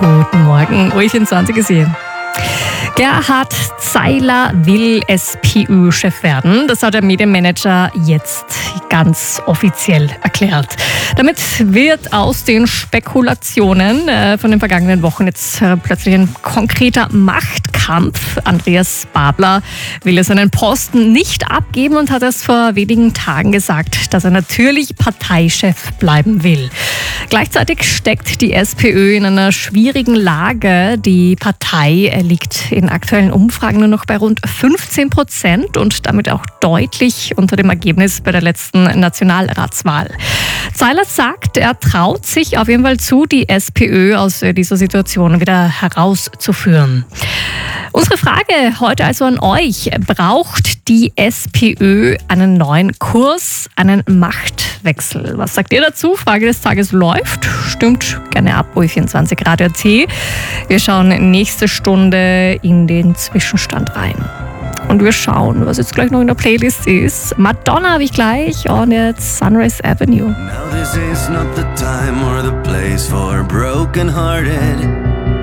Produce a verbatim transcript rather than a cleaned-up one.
Guten Morgen, U vierundzwanzig ist hier. Gerhard Zeiler will S P Ö-Chef werden. Das hat der Medienmanager jetzt ganz offiziell erklärt. Damit wird aus den Spekulationen äh, von den vergangenen Wochen jetzt äh, plötzlich ein konkreter Machtkampf. Andreas Babler will seinen Posten nicht abgeben und hat erst vor wenigen Tagen gesagt, dass er natürlich Parteichef bleiben will. Gleichzeitig steckt die S P Ö in einer schwierigen Lage. Die Partei liegt in aktuellen Umfragen nur noch bei rund fünfzehn Prozent und damit auch deutlich unter dem Ergebnis bei der letzten Nationalratswahl. Zeiler sagt, er traut sich auf jeden Fall zu, die S P Ö aus dieser Situation wieder herauszuführen. Unsere Frage heute also an euch. Braucht die S P Ö einen neuen Kurs, einen Machtwechsel? Was sagt ihr dazu? Frage des Tages läuft. Stimmt gerne ab, U vierundzwanzig Radio T. Wir schauen nächste Stunde in den Zwischenstand rein. Und wir schauen, was jetzt gleich noch in der Playlist ist. Madonna habe ich gleich und jetzt Sunrise Avenue. Now this is not the time or the place for broken hearted.